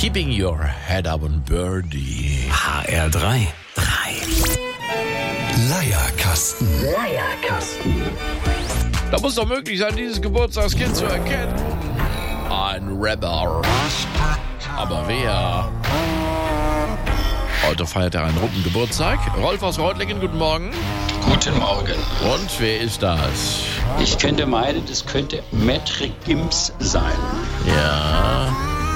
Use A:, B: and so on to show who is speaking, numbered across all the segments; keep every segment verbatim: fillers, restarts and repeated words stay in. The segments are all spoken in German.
A: Keeping Your Head Up on Birdie.
B: H R drei. drei.
C: Leierkasten.
D: Leierkasten.
A: Da muss doch möglich sein, dieses Geburtstagskind zu erkennen. Ein Rapper. Aber wer? Heute feiert er einen runden Geburtstag. Rolf aus Reutlingen, guten Morgen.
E: Guten Morgen.
A: Und wer ist das?
E: Ich könnte meinen, das könnte Maitre Gims sein.
A: Ja.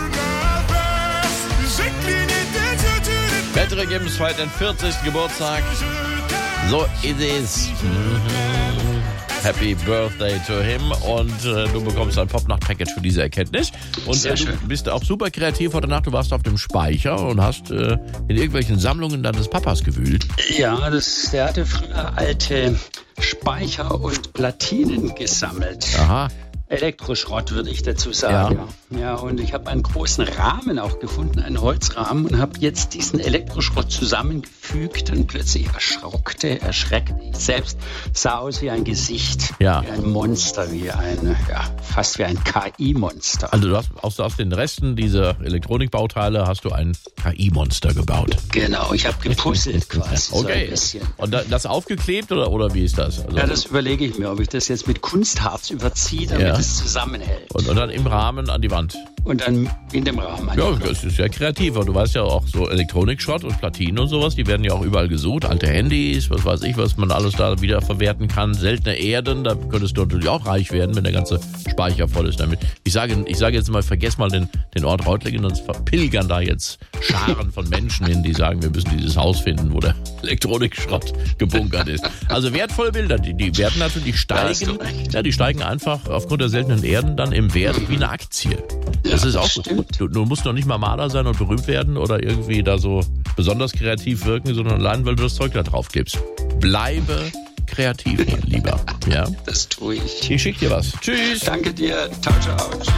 A: Maitre Gims feiert den vierzigsten Geburtstag. So ist es. Mhm. Happy Birthday to him. Und äh, du bekommst ein Popnacht-Package für diese Erkenntnis. Und
E: Sehr
A: äh, du
E: schön.
A: bist auch super kreativ heute Nacht. Du warst auf dem Speicher und hast äh, in irgendwelchen Sammlungen deines Papas gewühlt.
E: Ja, das, der hatte früher alte Speicher und Platinen gesammelt.
A: Aha.
E: Elektroschrott, würde ich dazu sagen. Ja, ja, und ich habe einen großen Rahmen auch gefunden, einen Holzrahmen, und habe jetzt diesen Elektroschrott zusammengefügt, und plötzlich erschrockte, erschreckte ich selbst, sah aus wie ein Gesicht,
A: Ja.
E: wie ein Monster, wie ein, ja, fast wie ein K I-Monster.
A: Also du hast aus, aus den Resten dieser Elektronikbauteile hast du ein K I-Monster gebaut.
E: Genau, ich habe gepuzzelt quasi so ein
A: Okay.
E: bisschen.
A: Und da, das aufgeklebt oder, oder wie ist das? Also,
E: Ja, das überlege ich mir, ob ich das jetzt mit Kunstharz überziehe, damit
A: Ja.
E: es zusammenhält.
A: und, und dann im Rahmen an die Wand.
E: Und dann in dem Rahmen.
A: Ja, das ist ja kreativer. Du weißt ja auch, so Elektronikschrott und Platinen und sowas, die werden ja auch überall gesucht. Alte Handys, was weiß ich, was man alles da wieder verwerten kann. Seltene Erden, da könntest du natürlich auch reich werden, wenn der ganze Speicher voll ist damit. Ich sage, ich sage jetzt mal, vergess mal den, den Ort Reutlingen, sonst verpilgern da jetzt Scharen von Menschen hin, die sagen, wir müssen dieses Haus finden, wo der Elektronikschrott gebunkert ist. Also wertvolle Bilder, die, die werden natürlich steigen. Ja, die steigen einfach aufgrund der seltenen Erden dann im Wert wie eine Aktie. Das ist auch so. Du, du musst noch nicht mal Maler sein und berühmt werden oder irgendwie da so besonders kreativ wirken, sondern allein, weil du das Zeug da drauf gibst. Bleibe kreativ, mein Lieber. Ja?
E: Das tue ich.
A: Ich schick dir was. Tschüss.
E: Danke dir. Ciao, ciao.